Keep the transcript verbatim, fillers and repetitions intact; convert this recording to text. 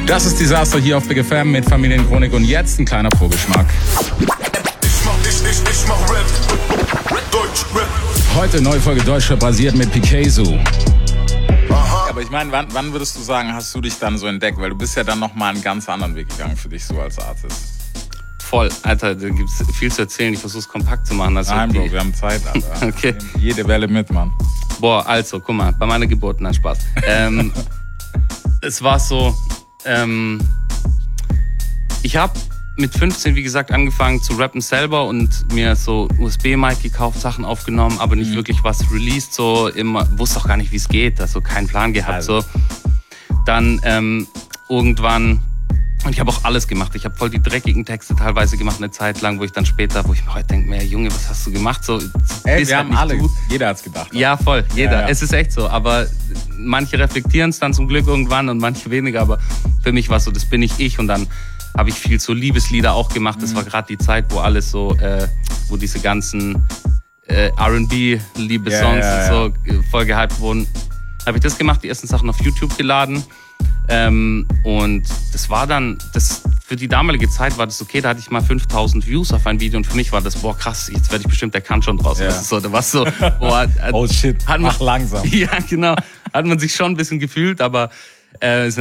Das ist Disaster hier auf Big F M mit Familienchronik und jetzt ein kleiner Vorgeschmack. Ich mach, ich, ich, ich mach Rap. Deutsch Rap. Heute neue Folge Deutschrap basiert mit Picasso. Aha. Aber ich meine, wann, wann würdest du sagen, hast du dich dann so entdeckt? Weil du bist ja dann nochmal einen ganz anderen Weg gegangen für dich so als Artist. Voll, Alter, da gibt's viel zu erzählen. Ich versuch's kompakt zu machen. Also Nein, die, Bro, wir haben Zeit, Alter. Okay. Jede Welle mit, Mann. Boah, also, guck mal, bei meiner Geburt, nein, Spaß. Ähm, es war so, ähm, ich habe mit fünfzehn, wie gesagt, angefangen zu rappen selber und mir so U S B-Mic gekauft, Sachen aufgenommen, aber nicht mhm. wirklich was released, so immer, wusste auch gar nicht, wie es geht, also keinen Plan gehabt, also. so. Dann ähm, irgendwann, und ich habe auch alles gemacht, ich habe voll die dreckigen Texte teilweise gemacht, eine Zeit lang, wo ich dann später, wo ich mir heute denke, mehr Junge, was hast du gemacht, so. Ey, wir halt haben alle, du. jeder hat's gedacht. Ja, voll, jeder, ja, ja. Es ist echt so, aber manche reflektieren es dann zum Glück irgendwann und manche weniger, aber für mich war es so, das bin ich ich und dann habe ich viel so Liebeslieder auch gemacht. Das war gerade die Zeit, wo alles so, äh, wo diese ganzen äh, R and B-Liebessongs ja, ja, ja. und so voll gehypt wurden. Habe ich das gemacht, die ersten Sachen auf YouTube geladen. Ähm, und das war dann, das für die damalige Zeit war das okay, da hatte ich mal fünftausend Views auf ein Video und für mich war das, boah krass, jetzt werde ich bestimmt der kann schon draus. Ja. Das ist so, da war so, boah, oh shit, hat man, mach langsam. Ja, genau, hat man sich schon ein bisschen gefühlt, aber äh,